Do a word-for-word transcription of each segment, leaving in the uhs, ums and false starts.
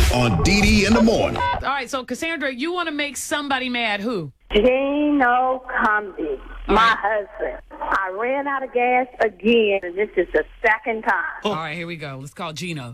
on D D in the morning. All right, so Cassandra, you want to make somebody mad. Who? Gino Cumby, my husband. I ran out of gas again, and this is the second time. All right, here we go. Let's call Gino.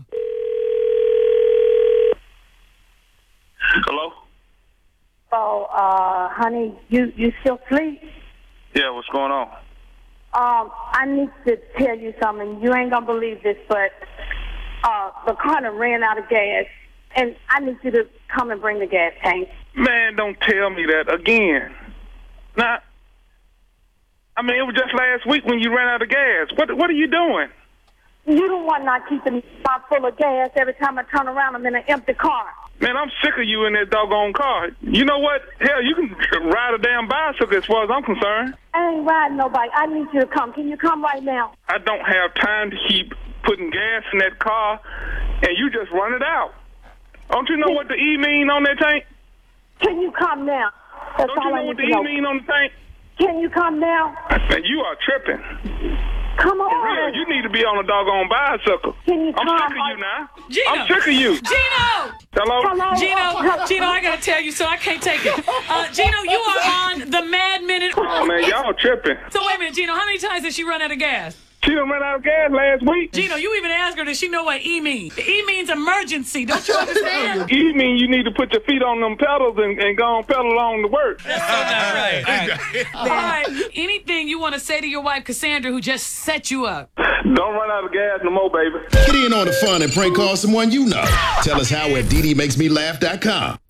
Hello? Oh, uh, honey, you, you still sleep? Yeah, what's going on? Um, I need to tell you something. You ain't gonna believe this, but uh, the car done ran out of gas, and I need you to come and bring the gas tank. Man, don't tell me that again. Now, I mean, it was just last week when you ran out of gas. What What are you doing? You the one not keeping me full of gas. Every time I turn around, I'm in an empty car. Man, I'm sick of you in that doggone car. You know what? Hell, you can ride a damn bicycle as far as I'm concerned. I ain't riding no bike. I need you to come. Can you come right now? I don't have time to keep putting gas in that car, and you just run it out. Don't you know what the E mean on that tank? Can you come now? That's Don't you all know I what need the to E know. mean on the tank? Can you come now? Man, you are tripping. Come For on. real, you need to be on a doggone bicycle. Can you I'm come? sick of you now. Gino. I'm sick of you. Gino! Hello? Hello? Gino, Gino, I gotta tell you, so I can't take it. Uh, Gino, you are on the Mad Minute. Oh, man, y'all tripping. So wait a minute, Gino, how many times did she run out of gas? She done ran out of gas last week. Gino, you even asked her, does she know what E means? The E means emergency. Don't you understand? You mean you need to put your feet on them pedals and, and go on pedal along to work. That's so not right. All right. All right. Anything you want to say to your wife, Cassandra, who just set you up? Don't run out of gas no more, baby. Get in on the fun and prank call someone you know. Tell us how at D D makes me laugh dot com.